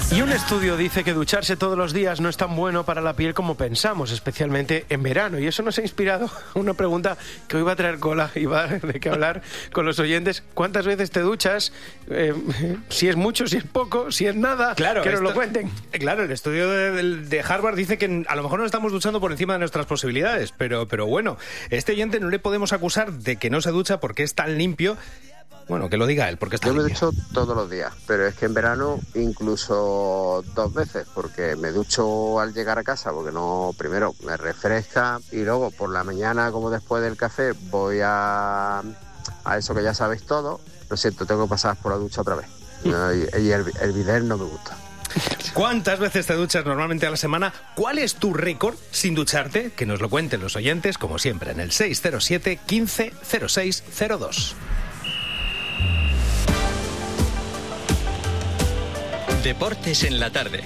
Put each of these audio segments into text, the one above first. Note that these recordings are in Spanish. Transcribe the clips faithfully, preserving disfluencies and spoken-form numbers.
Y un estudio dice que ducharse todos los días no es tan bueno para la piel como pensamos, especialmente en verano. Y eso nos ha inspirado a una pregunta que hoy va a traer cola y va de qué hablar con los oyentes. ¿Cuántas veces te duchas? Eh, si es mucho, si es poco, si es nada, claro, que nos esto, lo cuenten. Claro, el estudio de, de Harvard dice que a lo mejor nos estamos duchando por encima de nuestras posibilidades, pero, pero bueno, este oyente no le podemos acusar de que no se ducha porque es tan limpio. Bueno, que lo diga él, porque está Yo me limpio. ducho todos los días, pero es que en verano incluso dos veces, porque me ducho al llegar a casa, porque no, primero me refresca y luego por la mañana, como después del café, voy a, a eso que ya sabéis todo. Lo siento, tengo que pasar por la ducha otra vez. No, y, y el, el bidet no me gusta. ¿Cuántas veces te duchas normalmente a la semana? ¿Cuál es tu récord sin ducharte? Que nos lo cuenten los oyentes, como siempre, en el seis cero siete, quince, cero seis cero dos. Deportes en la tarde.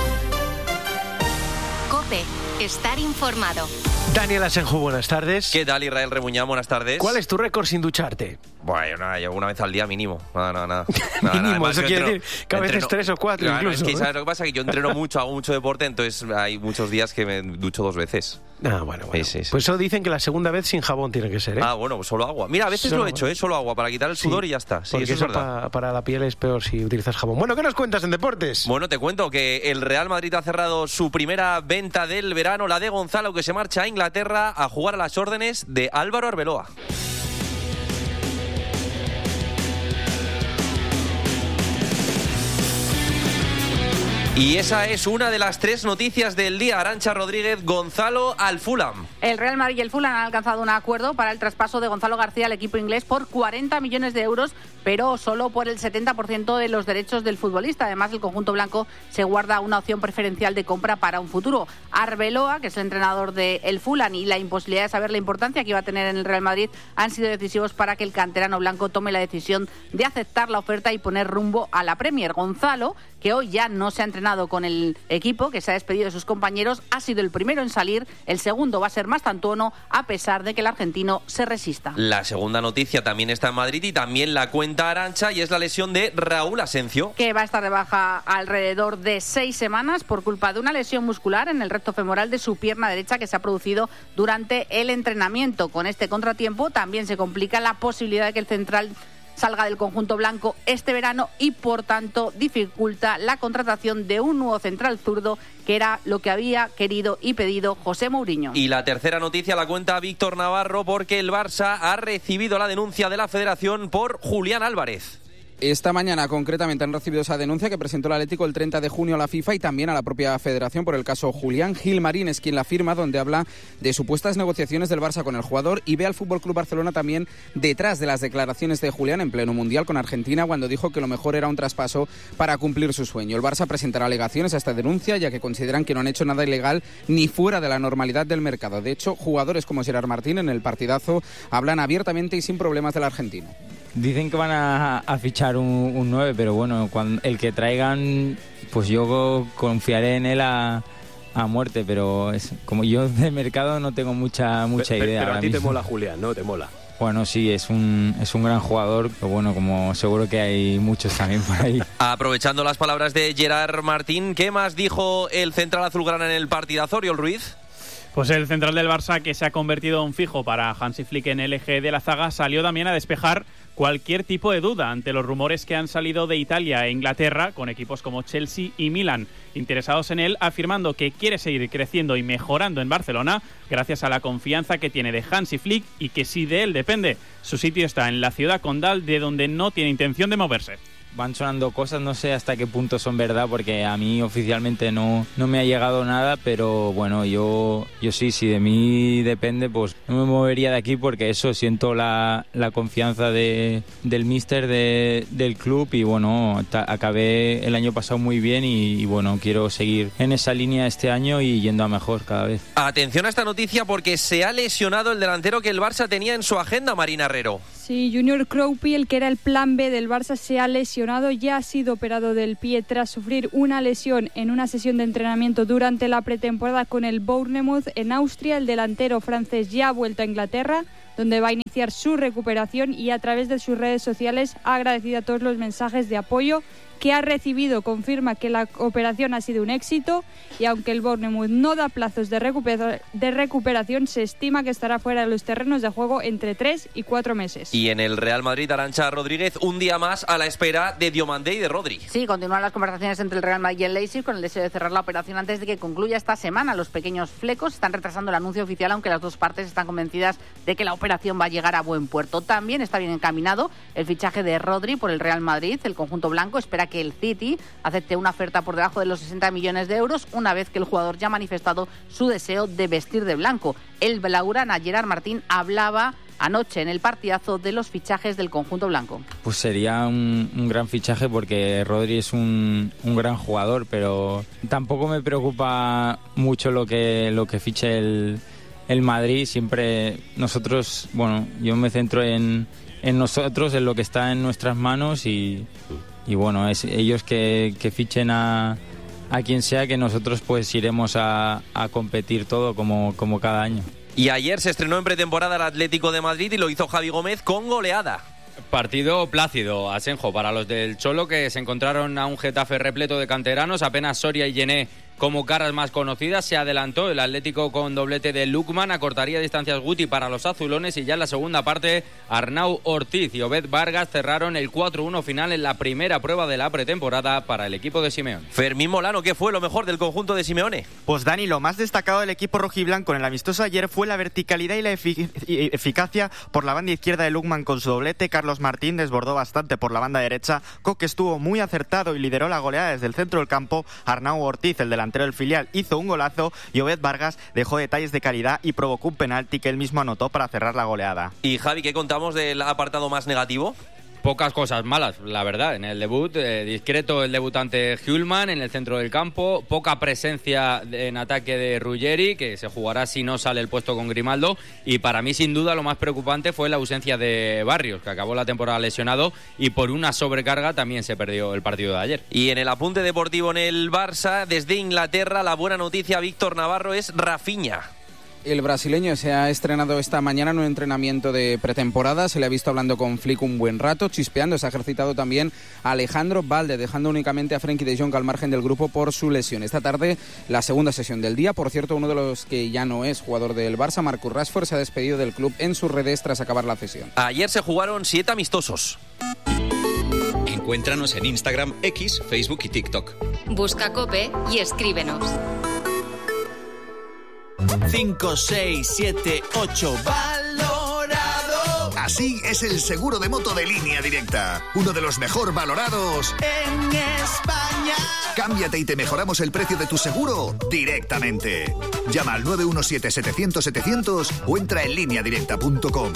COPE. Estar informado. Daniel Asenjo, buenas tardes. ¿Qué tal, Israel Remuñán? Buenas tardes. ¿Cuál es tu récord sin ducharte? Bueno, nada, yo una vez al día mínimo. Nada, nada, nada. nada Mínimo, nada, eso quiere entreno, decir que a veces entreno, tres o cuatro claro, incluso. Es que, ¿eh? ¿sabes lo que pasa? Que yo entreno mucho, hago mucho deporte, entonces hay muchos días que me ducho dos veces. Ah, bueno, bueno. Sí, sí, sí. Pues eso dicen que la segunda vez sin jabón tiene que ser, ¿eh? Ah, bueno, pues solo agua. Mira, a veces Solo lo he hecho, agua. ¿eh? Solo agua, para quitar el sudor Sí, y ya está. Sí, porque eso es eso verdad. pa- para la piel es peor si utilizas jabón. Bueno, ¿qué nos cuentas en deportes? Bueno, te cuento que el Real Madrid ha cerrado su primera venta del verano, la de Gonzalo, que se marcha a Inglaterra a jugar a las órdenes de Álvaro Arbeloa. Y esa es una de las tres noticias del día. Arantxa Rodríguez, Gonzalo al Fulham. El Real Madrid y el Fulham han alcanzado un acuerdo para el traspaso de Gonzalo García al equipo inglés por cuarenta millones de euros, pero solo por el setenta por ciento de los derechos del futbolista. Además, el conjunto blanco se guarda una opción preferencial de compra para un futuro. Arbeloa, que es el entrenador del Fulham, y la imposibilidad de saber la importancia que iba a tener en el Real Madrid han sido decisivos para que el canterano blanco tome la decisión de aceptar la oferta y poner rumbo a la Premier. Gonzalo, que hoy ya no se ha entrenado con el equipo, que se ha despedido de sus compañeros, ha sido el primero en salir. El segundo va a ser Mastantuono, a pesar de que el argentino se resista. La segunda noticia también está en Madrid y también la cuenta Arantxa, y es la lesión de Raúl Asencio, que va a estar de baja alrededor de seis semanas por culpa de una lesión muscular en el recto femoral de su pierna derecha que se ha producido durante el entrenamiento. Con este contratiempo también se complica la posibilidad de que el central salga del conjunto blanco este verano y, por tanto, dificulta la contratación de un nuevo central zurdo, que era lo que había querido y pedido José Mourinho. Y la tercera noticia la cuenta Víctor Navarro, porque el Barça ha recibido la denuncia de la Federación por Julián Álvarez. Esta mañana, concretamente, han recibido esa denuncia que presentó el Atlético el treinta de junio a la FIFA y también a la propia Federación por el caso Julián. Gilmarín es quien la firma, donde habla de supuestas negociaciones del Barça con el jugador y ve al F C Barcelona también detrás de las declaraciones de Julián en pleno Mundial con Argentina, cuando dijo que lo mejor era un traspaso para cumplir su sueño. El Barça presentará alegaciones a esta denuncia, ya que consideran que no han hecho nada ilegal ni fuera de la normalidad del mercado. De hecho, jugadores como Gerard Martín en el partidazo hablan abiertamente y sin problemas del argentino. Dicen que van a, a fichar un, un nueve, pero bueno, cuando, el que traigan, pues yo confiaré en él a, a muerte, pero es, como yo de mercado no tengo mucha mucha pero, idea. Pero a ti mismo. te mola Julián, ¿no? Te mola. Bueno, sí, es un, es un gran jugador, pero bueno, como seguro que hay muchos también por ahí. Aprovechando las palabras de Gerard Martín, ¿qué más dijo el central azulgrana en el partidazo, Oriol Ruiz? Pues el central del Barça, que se ha convertido en fijo para Hansi Flick en el eje de la zaga, salió también a despejar cualquier tipo de duda ante los rumores que han salido de Italia e Inglaterra, con equipos como Chelsea y Milan interesados en él, afirmando que quiere seguir creciendo y mejorando en Barcelona gracias a la confianza que tiene de Hansi Flick y que si de él depende, su sitio está en la ciudad condal, de donde no tiene intención de moverse. Van sonando cosas, no sé hasta qué punto son verdad, porque a mí oficialmente no, no me ha llegado nada, pero bueno, yo, yo sí, si de mí depende, pues no me movería de aquí, porque eso, siento la, la confianza de, del míster de, del club y bueno, ta, acabé el año pasado muy bien y, y bueno, quiero seguir en esa línea este año y yendo a mejor cada vez. Atención a esta noticia, porque se ha lesionado el delantero que el Barça tenía en su agenda, Marina Herrero. Sí, Junior Kroupi, el que era el plan B del Barça, se ha lesionado, ya ha sido operado del pie tras sufrir una lesión en una sesión de entrenamiento durante la pretemporada con el Bournemouth en Austria. El delantero francés ya ha vuelto a Inglaterra, donde va a iniciar su recuperación, y a través de sus redes sociales ha agradecido a todos los mensajes de apoyo que ha recibido confirma que la operación ha sido un éxito y aunque el Bournemouth no da plazos de, recupera- de recuperación, se estima que estará fuera de los terrenos de juego entre tres y cuatro meses. Y en el Real Madrid, Arantxa Rodríguez, un día más a la espera de Diomandé y de Rodri. Sí, continúan las conversaciones entre el Real Madrid y el Leipzig con el deseo de cerrar la operación antes de que concluya esta semana. Los pequeños flecos están retrasando el anuncio oficial, aunque las dos partes están convencidas de que la operación va a llegar a buen puerto. También está bien encaminado el fichaje de Rodri por el Real Madrid. El conjunto blanco espera que el City acepte una oferta por debajo de los sesenta millones de euros, una vez que el jugador ya ha manifestado su deseo de vestir de blanco. El blaugrana Gerard Martín hablaba anoche en el partidazo de los fichajes del conjunto blanco. Pues sería un, un gran fichaje porque Rodri es un, un gran jugador, pero tampoco me preocupa mucho lo que, lo que fiche el, el Madrid. Siempre nosotros, bueno, yo me centro en, en nosotros, en lo que está en nuestras manos y, y bueno, es ellos que, que fichen a, a quien sea, que nosotros pues iremos a, a competir todo como, como cada año. Y ayer se estrenó en pretemporada el Atlético de Madrid y lo hizo Javi Gómez con goleada. Partido plácido, Asenjo, para los del Cholo, que se encontraron a un Getafe repleto de canteranos. Apenas Soria y Yené como caras más conocidas. Se adelantó el Atlético con doblete de Lukman, acortaría distancias Guti para los azulones y ya en la segunda parte Arnau Ortiz y Obed Vargas cerraron el cuatro uno final en la primera prueba de la pretemporada para el equipo de Simeone. Fermín Molano, ¿qué fue lo mejor del conjunto de Simeone? Pues Dani, lo más destacado del equipo rojiblanco en el amistoso ayer fue la verticalidad y la efic- eficacia por la banda izquierda de Lukman con su doblete. Carlos Martín desbordó bastante por la banda derecha. Coque estuvo muy acertado y lideró la goleada desde el centro del campo. Arnau Ortiz, el delantero del filial, hizo un golazo y Obed Vargas dejó detalles de calidad y provocó un penalti que él mismo anotó para cerrar la goleada. Y Javi, ¿qué contamos del apartado más negativo? Pocas cosas malas, la verdad, en el debut. Eh, discreto el debutante Hjulman en el centro del campo. Poca presencia en ataque de Ruggeri, que se jugará si no sale el puesto con Grimaldo. Y para mí, sin duda, lo más preocupante fue la ausencia de Barrios, que acabó la temporada lesionado y por una sobrecarga también se perdió el partido de ayer. Y en el apunte deportivo en el Barça, desde Inglaterra, la buena noticia, Víctor Navarro, es Rafinha. El brasileño se ha estrenado esta mañana en un entrenamiento de pretemporada. Se le ha visto hablando con Flick un buen rato, chispeando. Se ha ejercitado también a Alejandro Valde, dejando únicamente a Frenkie de Jong al margen del grupo por su lesión. Esta tarde, la segunda sesión del día. Por cierto, uno de los que ya no es jugador del Barça, Marcus Rashford, se ha despedido del club en sus redes tras acabar la cesión. Ayer se jugaron siete amistosos. Encuéntranos en Instagram, X, Facebook y TikTok. Busca COPE y escríbenos. cinco, seis, siete, ocho, valorado. Así es el seguro de moto de Línea Directa, uno de los mejor valorados en España. Cámbiate y te mejoramos el precio de tu seguro directamente. Llama al nueve uno siete, setecientos, setecientos o entra en línea directa punto com.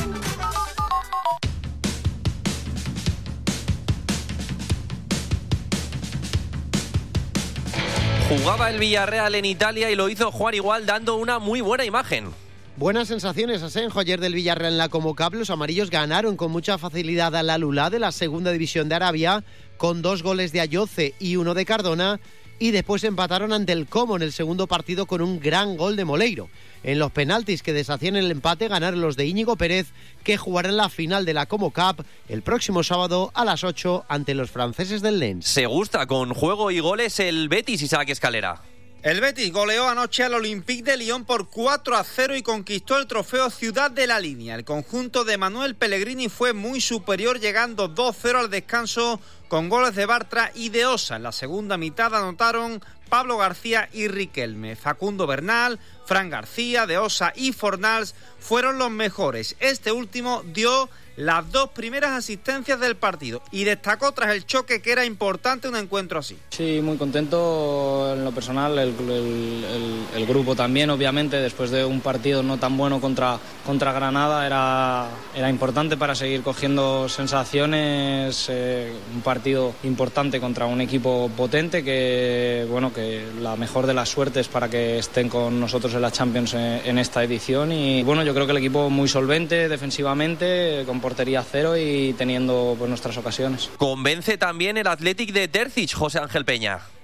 Jugaba el Villarreal en Italia y lo hizo Juan Igual dando una muy buena imagen. Buenas sensaciones, Asenjo. Ayer del Villarreal en la Comocap, los amarillos ganaron con mucha facilidad al Al-Hulá de la segunda división de Arabia, con dos goles de Ayoce y uno de Cardona, y después empataron ante el Como en el segundo partido con un gran gol de Moleiro. En los penaltis que deshacían el empate ganaron los de Íñigo Pérez, que jugarán la final de la Comocap el próximo sábado a las ocho ante los franceses del Lens. Se gusta con juego y goles el Betis, Isaac Escalera. El Betis goleó anoche al Olympique de Lyon por cuatro a cero y conquistó el trofeo Ciudad de la Línea. El conjunto de Manuel Pellegrini fue muy superior, llegando dos cero al descanso con goles de Bartra y de Osa. En la segunda mitad anotaron Pablo García y Riquelme. Facundo Bernal, Fran García, de Osa y Fornals fueron los mejores. Este último dio las dos primeras asistencias del partido y destacó tras el choque que era importante un encuentro así. Sí, muy contento en lo personal, el, el, el, el grupo también, obviamente, después de un partido no tan bueno contra, contra Granada, era, era importante para seguir cogiendo sensaciones, eh, un partido importante contra un equipo potente que, bueno, que la mejor de las suertes para que estén con nosotros en la Champions en, en esta edición y bueno, yo creo que el equipo muy solvente defensivamente, con portería cero y teniendo pues, nuestras ocasiones. Convence también el Athletic de Terzic, José Ángel Peña.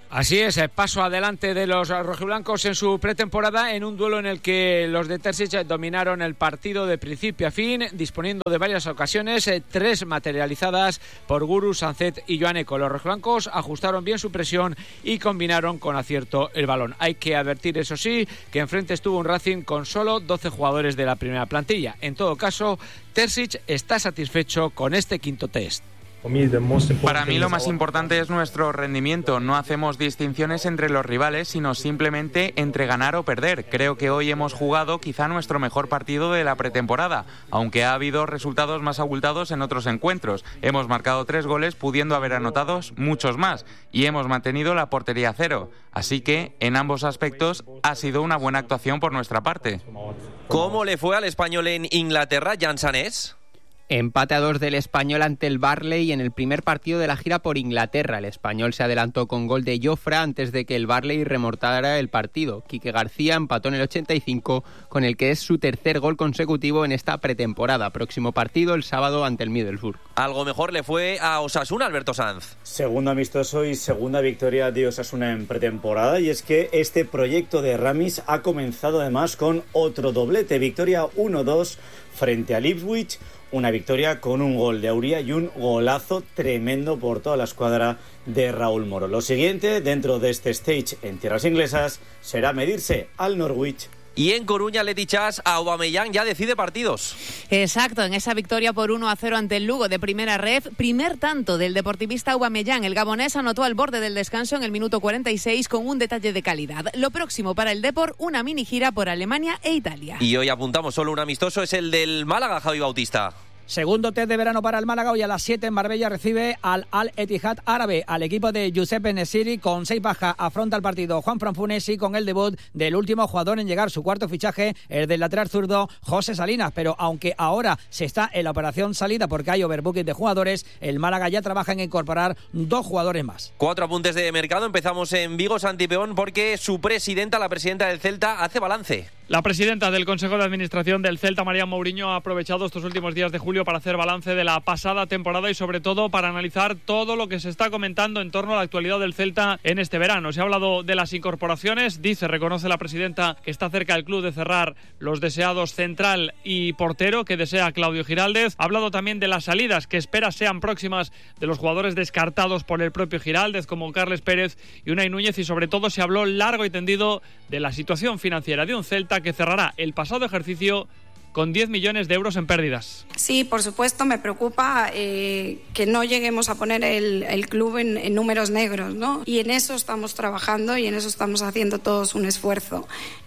Así es, el paso adelante de los rojiblancos en su pretemporada en un duelo en el que los de Terzic dominaron el partido de principio a fin, disponiendo de varias ocasiones, eh, tres materializadas por Guru, Sancet y Joaneco. Los rojiblancos ajustaron bien su presión y combinaron con acierto el balón. Hay que advertir, eso sí, que enfrente estuvo un Racing con solo doce jugadores de la primera plantilla. En todo caso, Terzic está satisfecho con este quinto test. Para mí lo más importante es nuestro rendimiento. No hacemos distinciones entre los rivales, sino simplemente entre ganar o perder. Creo que hoy hemos jugado quizá nuestro mejor partido de la pretemporada, aunque ha habido resultados más abultados en otros encuentros. Hemos marcado tres goles, pudiendo haber anotado muchos más, y hemos mantenido la portería cero. Así que, en ambos aspectos, ha sido una buena actuación por nuestra parte. ¿Cómo le fue al Español en Inglaterra, Jan Sanés? Empate a dos del Español ante el Barley en el primer partido de la gira por Inglaterra. El Español se adelantó con gol de Jofra antes de que el Barley remontara el partido. Quique García empató en el ochenta y cinco, con el que es su tercer gol consecutivo en esta pretemporada. Próximo partido el sábado ante el Middlesbrough. Algo mejor le fue a Osasuna, Alberto Sanz. Segundo amistoso y segunda victoria de Osasuna en pretemporada, y es que este proyecto de Ramis ha comenzado además con otro doblete. Victoria uno dos frente al Ipswich. Una victoria con un gol de Auría y un golazo tremendo por toda la escuadra de Raúl Moro. Lo siguiente dentro de este stage en tierras inglesas será medirse al Norwich. Y en Coruña, Leti Chas, Aubameyang ya decide partidos. Exacto, en esa victoria por uno a cero ante el Lugo de primera ref, primer tanto del deportivista Aubameyang. El gabonés anotó al borde del descanso en el minuto cuarenta y seis con un detalle de calidad. Lo próximo para el Depor, una mini gira por Alemania e Italia. Y hoy apuntamos solo un amistoso, es el del Málaga, Javi Bautista. Segundo test de verano para el Málaga. Hoy a las siete en Marbella recibe al Al-Etihad árabe. Al equipo de Giuseppe Nesiri, con seis bajas, afronta el partido Juan Fran Funesi con el debut del último jugador en llegar, su cuarto fichaje, el del lateral zurdo José Salinas. Pero aunque ahora se está en la operación salida porque hay overbooking de jugadores, el Málaga ya trabaja en incorporar dos jugadores más. Cuatro apuntes de mercado. Empezamos en Vigo, Santipeón, porque su presidenta, la presidenta del Celta, hace balance. La presidenta del Consejo de Administración del Celta, María Mourinho, ha aprovechado estos últimos días de julio para hacer balance de la pasada temporada y sobre todo para analizar todo lo que se está comentando en torno a la actualidad del Celta en este verano. Se ha hablado de las incorporaciones, dice, reconoce la presidenta que está cerca el club de cerrar los deseados central y portero que desea Claudio Giraldez. Ha hablado también de las salidas que espera sean próximas de los jugadores descartados por el propio Giraldez, como Carles Pérez y Unai Núñez, y sobre todo se habló largo y tendido de la situación financiera de un Celta que cerrará el pasado ejercicio con diez millones de euros en pérdidas. Sí, por supuesto, me preocupa eh, que no lleguemos a poner el, el club en, en números negros, ¿no? Y en eso estamos trabajando y en eso estamos haciendo todos un esfuerzo.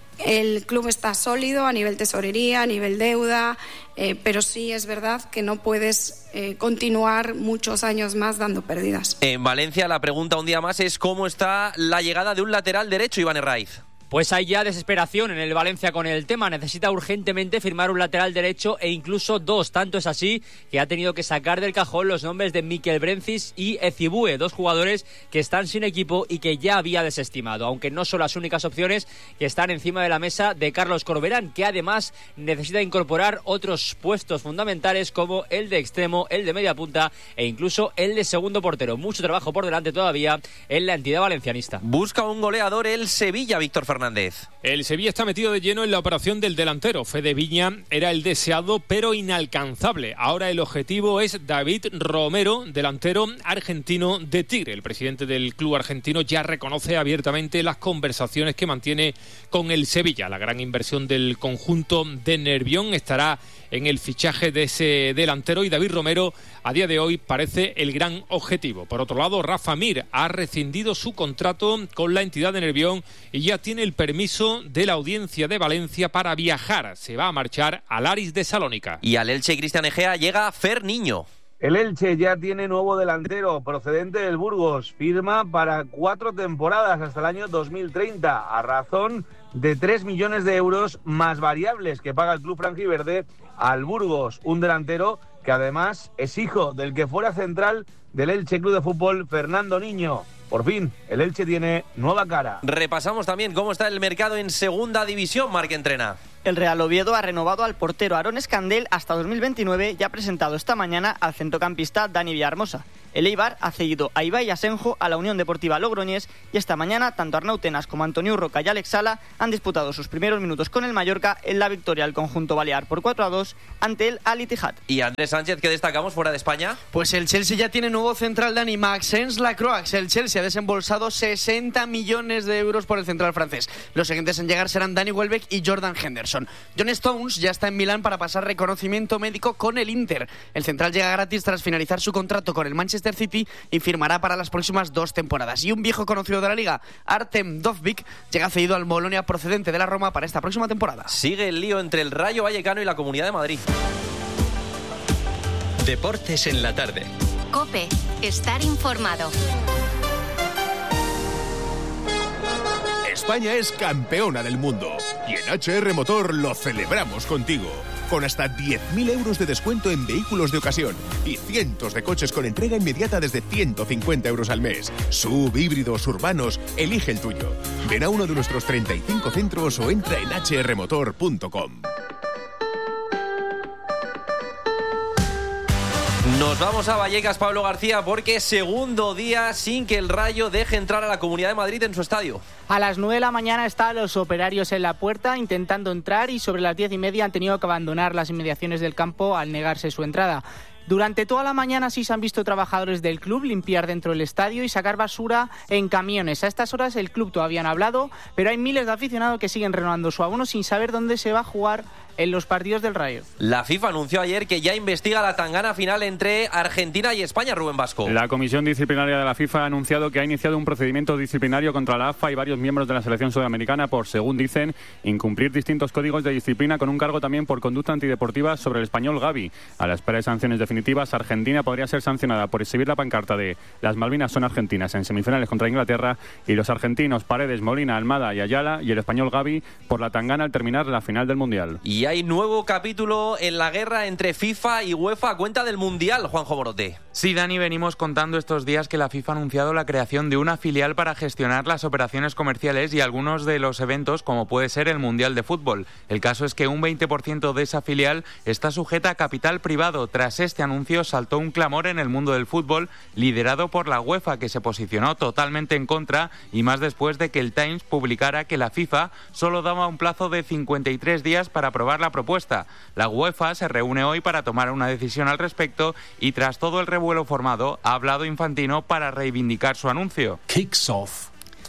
El club está sólido a nivel tesorería, a nivel deuda, eh, pero sí es verdad que no puedes eh, continuar muchos años más dando pérdidas. En Valencia, la pregunta un día más es cómo está la llegada de un lateral derecho, Iván Herraiz. Pues hay ya desesperación en el Valencia con el tema. Necesita urgentemente firmar un lateral derecho e incluso dos. Tanto es así que ha tenido que sacar del cajón los nombres de Mikel Brencis y Ezibue, dos jugadores que están sin equipo y que ya había desestimado. Aunque no son las únicas opciones que están encima de la mesa de Carlos Corberán, que además necesita incorporar otros puestos fundamentales como el de extremo, el de media punta e incluso el de segundo portero. Mucho trabajo por delante todavía en la entidad valencianista. Busca un goleador el Sevilla, Víctor Fernández. El Sevilla está metido de lleno en la operación del delantero. Fede Viña era el deseado pero inalcanzable. Ahora el objetivo es David Romero, delantero argentino de Tigre. El presidente del club argentino ya reconoce abiertamente las conversaciones que mantiene con el Sevilla. La gran inversión del conjunto de Nervión estará en el fichaje de ese delantero y David Romero a día de hoy parece el gran objetivo. Por otro lado, Rafa Mir ha rescindido su contrato con la entidad de Nervión y ya tiene el permiso de la Audiencia de Valencia para viajar. Se va a marchar al Aris de Salónica. Y al Elche Cristian Egea llega Fer Niño. El Elche ya tiene nuevo delantero procedente del Burgos. Firma para cuatro temporadas hasta el año dos mil treinta a razón de tres millones de euros más variables que paga el club franjiverde al Burgos. Un delantero que además es hijo del que fuera central del Elche Club de Fútbol, Fernando Niño. Por fin, el Elche tiene nueva cara. Repasamos también cómo está el mercado en segunda división, Marc Entrena. El Real Oviedo ha renovado al portero Aarón Escandel hasta dos mil veintinueve y ha presentado esta mañana al centrocampista Dani Villahermosa. El Eibar ha cedido a Ibai Asenjo a la Unión Deportiva Logroñés y esta mañana tanto Arnau Tenas como Antonio Roca y Alex Sala han disputado sus primeros minutos con el Mallorca en la victoria del conjunto balear por cuatro a dos ante el Al Ittihad. Y Andrés Sánchez, ¿qué destacamos fuera de España? Pues el Chelsea ya tiene nuevo central, Dani, Maxence Lacroix. El Chelsea ha desembolsado sesenta millones de euros por el central francés. Los siguientes en llegar serán Danny Welbeck y Jordan Henderson. John Stones ya está en Milán para pasar reconocimiento médico con el Inter. El central llega gratis tras finalizar su contrato con el Manchester City y firmará para las próximas dos temporadas. Y un viejo conocido de la liga, Artem Dovbyk, llega cedido al Bolonia procedente de la Roma para esta próxima temporada. Sigue el lío entre el Rayo Vallecano y la Comunidad de Madrid. Deportes en la tarde. COPE. Estar informado. España es campeona del mundo y en H R Motor lo celebramos contigo. Con hasta diez mil euros de descuento en vehículos de ocasión y cientos de coches con entrega inmediata desde ciento cincuenta euros al mes. Sub, híbridos, urbanos, elige el tuyo. Ven a uno de nuestros treinta y cinco centros o entra en h r motor punto com. Nos vamos a Vallecas, Pablo García, porque segundo día sin que el Rayo deje entrar a la Comunidad de Madrid en su estadio. A las nueve de la mañana estaban los operarios en la puerta intentando entrar y sobre las diez y media han tenido que abandonar las inmediaciones del campo al negarse su entrada. Durante toda la mañana sí se han visto trabajadores del club limpiar dentro del estadio y sacar basura en camiones. A estas horas el club todavía no ha hablado, pero hay miles de aficionados que siguen renovando su abono sin saber dónde se va a jugar en los partidos del Rayo. La FIFA anunció ayer que ya investiga la tangana final entre Argentina y España, Rubén Vasco. La Comisión Disciplinaria de la FIFA ha anunciado que ha iniciado un procedimiento disciplinario contra la A F A y varios miembros de la selección sudamericana por, según dicen, incumplir distintos códigos de disciplina, con un cargo también por conducta antideportiva sobre el español Gavi. A la espera de sanciones definitivas, Argentina podría ser sancionada por exhibir la pancarta de "Las Malvinas son argentinas" en semifinales contra Inglaterra, y los argentinos Paredes, Molina, Almada y Ayala y el español Gavi por la tangana al terminar la final del Mundial. Y hay nuevo capítulo en la guerra entre FIFA y UEFA a cuenta del Mundial, Juanjo Morote. Sí, Dani, venimos contando estos días que la FIFA ha anunciado la creación de una filial para gestionar las operaciones comerciales y algunos de los eventos, como puede ser el Mundial de Fútbol. El caso es que un veinte por ciento de esa filial está sujeta a capital privado. Tras este anuncio saltó un clamor en el mundo del fútbol, liderado por la UEFA, que se posicionó totalmente en contra, y más después de que el Times publicara que la FIFA solo daba un plazo de cincuenta y tres días para aprobar la propuesta. La UEFA se reúne hoy para tomar una decisión al respecto y tras todo el revuelo formado, ha hablado Infantino para reivindicar su anuncio. Kicks off.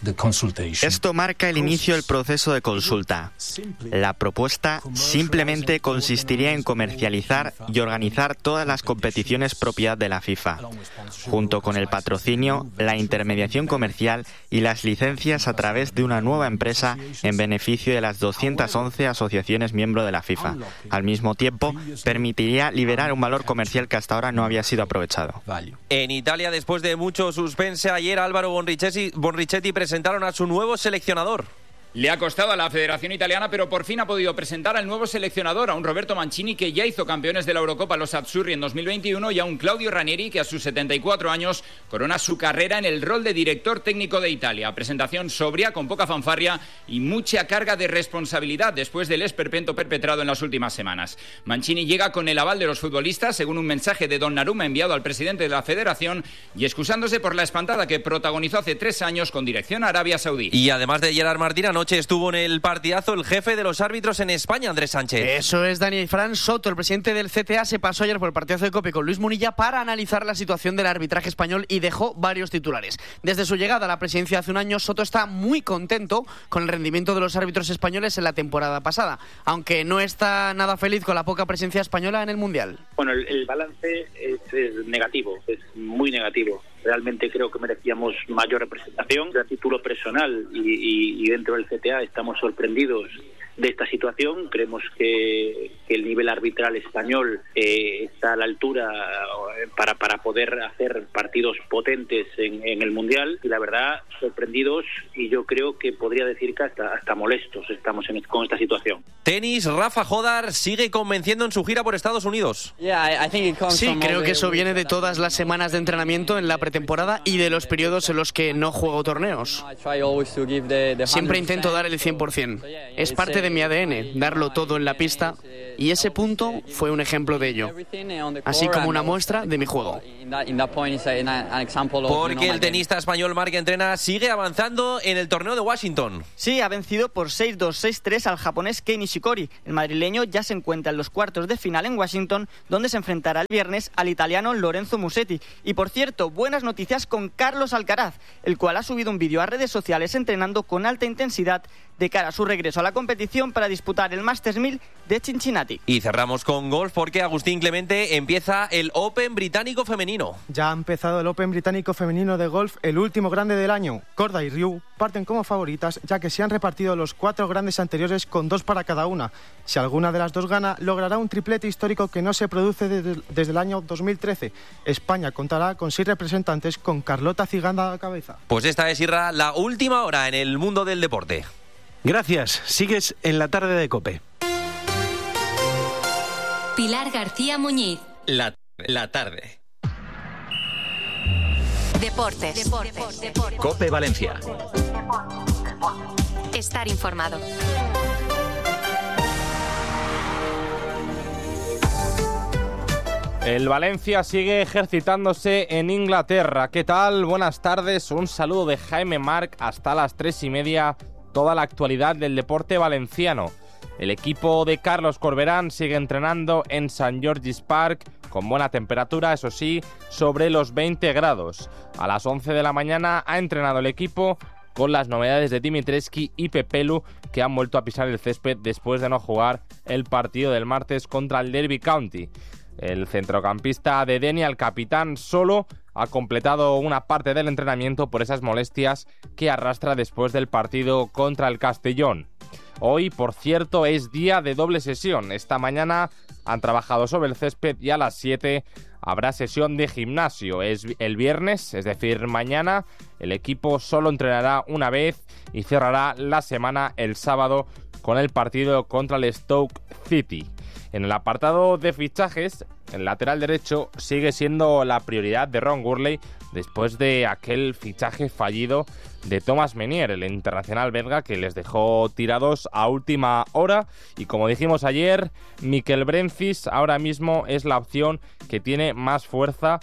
Esto marca el inicio del proceso de consulta. La propuesta simplemente consistiría en comercializar y organizar todas las competiciones propiedad de la FIFA, junto con el patrocinio, la intermediación comercial y las licencias a través de una nueva empresa en beneficio de las doscientas once asociaciones miembro de la FIFA. Al mismo tiempo, permitiría liberar un valor comercial que hasta ahora no había sido aprovechado. En Italia, después de mucho suspense, ayer Álvaro Bonrichetti, Bonrichetti presentaron a su nuevo seleccionador. Le ha costado a la Federación Italiana, pero por fin ha podido presentar al nuevo seleccionador, a un Roberto Mancini que ya hizo campeones de la Eurocopa los Azzurri en dos mil veintiuno y a un Claudio Ranieri que a sus setenta y cuatro años corona su carrera en el rol de director técnico de Italia. Presentación sobria, con poca fanfarria y mucha carga de responsabilidad después del esperpento perpetrado en las últimas semanas. Mancini llega con el aval de los futbolistas, según un mensaje de Donnarumma enviado al presidente de la Federación, y excusándose por la espantada que protagonizó hace tres años con dirección a Arabia Saudí. Y además de Gerard Martín, anoche estuvo en el partidazo el jefe de los árbitros en España, Andrés Sánchez. Eso es, Dani. Fran Soto, el presidente del C T A, se pasó ayer por el partidazo de COPE con Luis Munilla para analizar la situación del arbitraje español y dejó varios titulares. Desde su llegada a la presidencia hace un año, Soto está muy contento con el rendimiento de los árbitros españoles en la temporada pasada, aunque no está nada feliz con la poca presencia española en el Mundial. Bueno, el, el balance es, es negativo, es muy negativo. Realmente creo que merecíamos mayor representación. A título personal y, y, y dentro del C T A estamos sorprendidos de esta situación. Creemos que, que el nivel arbitral español eh, está a la altura para, para poder hacer partidos potentes en, en el Mundial, y la verdad, sorprendidos, y yo creo que podría decir que hasta, hasta molestos estamos en, con esta situación. Tenis, Rafa Jodar sigue convenciendo en su gira por Estados Unidos. Sí, creo que eso viene de todas las semanas de entrenamiento en la pretemporada y de los periodos en los que no juego torneos. Siempre intento dar el cien por ciento. Es parte de mi A D N, darlo todo en la pista, y ese punto fue un ejemplo de ello, así como una muestra de mi juego. Porque el tenista español Marc Entrena sigue avanzando en el torneo de Washington. Sí, ha vencido por seis dos seis tres al japonés Kei Nishikori. El madrileño ya se encuentra en los cuartos de final en Washington, donde se enfrentará el viernes al italiano Lorenzo Musetti. Y por cierto, buenas noticias con Carlos Alcaraz, el cual ha subido un vídeo a redes sociales entrenando con alta intensidad de cara a su regreso a la competición para disputar el Masters mil de Cincinnati. Y cerramos con golf porque Agustín Clemente empieza el Open británico femenino. Ya ha empezado el Open británico femenino de golf, el último grande del año. Corda y Ryu parten como favoritas, ya que se han repartido los cuatro grandes anteriores con dos para cada una. Si alguna de las dos gana, logrará un triplete histórico que no se produce desde, desde el año dos mil trece. España contará con seis representantes, con Carlota Ciganda a la cabeza. Pues esta es, Irra, la última hora en el mundo del deporte. Gracias. Sigues en la tarde de COPE. Pilar García Muñiz. La, la tarde. Deportes. Deportes. Deportes. COPE Valencia. Estar informado. El Valencia sigue ejercitándose en Inglaterra. ¿Qué tal? Buenas tardes. Un saludo de Jaime Marc hasta las tres y media. Toda la actualidad del deporte valenciano. El equipo de Carlos Corberán sigue entrenando en Saint George's Park con buena temperatura, eso sí, sobre los veinte grados. A las once de la mañana ha entrenado el equipo con las novedades de Dimitrescu y Pepelu, que han vuelto a pisar el césped después de no jugar el partido del martes contra el Derby County. El centrocampista de Denia, el capitán, solo ha completado una parte del entrenamiento por esas molestias que arrastra después del partido contra el Castellón. Hoy, por cierto, es día de doble sesión. Esta mañana han trabajado sobre el césped y a las siete habrá sesión de gimnasio. Es el viernes, es decir, mañana, el equipo solo entrenará una vez y cerrará la semana el sábado con el partido contra el Stoke City. En el apartado de fichajes, el lateral derecho sigue siendo la prioridad de Ron Gurley después de aquel fichaje fallido de Thomas Meunier, el internacional belga que les dejó tirados a última hora. Y como dijimos ayer, Mikel Brencis ahora mismo es la opción que tiene más fuerza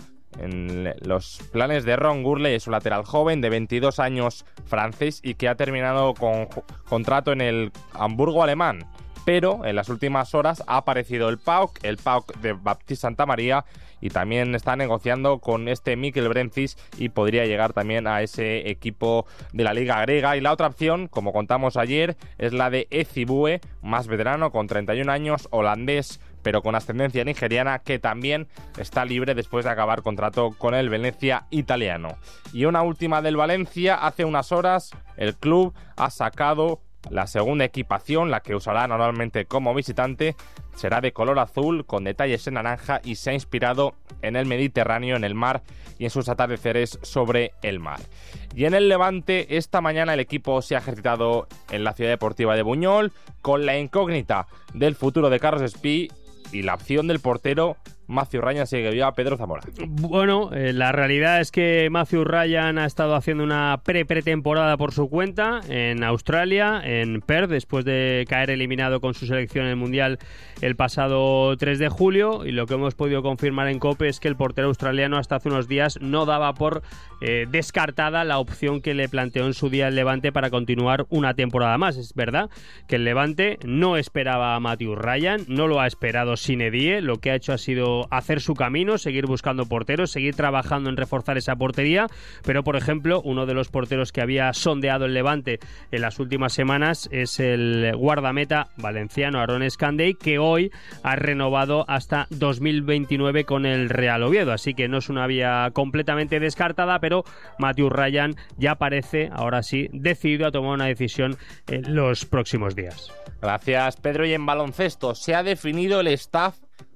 en los planes de Ron Gurley. Es un lateral joven de veintidós años, francés, y que ha terminado con contrato en el Hamburgo alemán. Pero en las últimas horas ha aparecido el P A O K, el P A O K de Baptiste Santamaría, y también está negociando con este Mikel Brencis y podría llegar también a ese equipo de la Liga Griega. Y la otra opción, como contamos ayer, es la de Ezibue, más veterano, con treinta y un años, holandés, pero con ascendencia nigeriana, que también está libre después de acabar contrato con el Venecia italiano. Y una última del Valencia: hace unas horas el club ha sacado la segunda equipación, la que usará normalmente como visitante. Será de color azul con detalles en naranja y se ha inspirado en el Mediterráneo, en el mar y en sus atardeceres sobre el mar. Y en el Levante, esta mañana el equipo se ha ejercitado en la Ciudad Deportiva de Buñol con la incógnita del futuro de Carlos Espí y la opción del portero Matthew Ryan sigue viva. Pedro Zamora. Bueno, eh, la realidad es que Matthew Ryan ha estado haciendo una pre-pretemporada por su cuenta en Australia, en Perth, después de caer eliminado con su selección en el Mundial el pasado tres de julio, y lo que hemos podido confirmar en COPE es que el portero australiano hasta hace unos días no daba por eh, descartada la opción que le planteó en su día el Levante para continuar una temporada más. Es verdad que el Levante no esperaba a Matthew Ryan, no lo ha esperado Zinedine, lo que ha hecho ha sido hacer su camino, seguir buscando porteros, seguir trabajando en reforzar esa portería, pero por ejemplo uno de los porteros que había sondeado el Levante en las últimas semanas es el guardameta valenciano Aaron Escandey, que hoy ha renovado hasta dos mil veintinueve con el Real Oviedo, así que no es una vía completamente descartada, pero Matthew Ryan ya parece, ahora sí, decidido a tomar una decisión en los próximos días. Gracias, Pedro. Y en baloncesto se ha definido el staff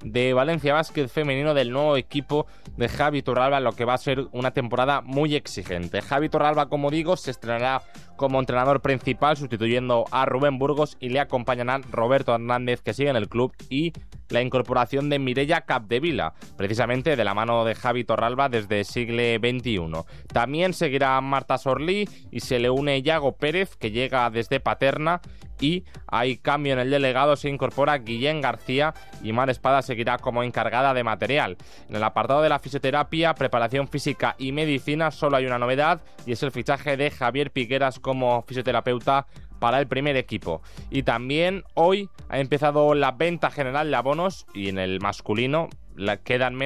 de Valencia Basket femenino, del nuevo equipo de Javi Torralba, lo que va a ser una temporada muy exigente. Javi Torralba, como digo, se estrenará como entrenador principal, sustituyendo a Rubén Burgos, y le acompañarán Roberto Hernández, que sigue en el club, y la incorporación de Mireia Capdevila, precisamente de la mano de Javi Torralba desde siglo veintiuno. También seguirá Marta Sorlí y se le une Yago Pérez, que llega desde Paterna, y hay cambio en el delegado, se incorpora Guillén García y Mar Espada seguirá como encargada de material. En el apartado de la fisioterapia, preparación física y medicina solo hay una novedad, y es el fichaje de Javier Piqueras como fisioterapeuta para el primer equipo. Y también hoy ha empezado la venta general de abonos, y en el masculino la quedan menos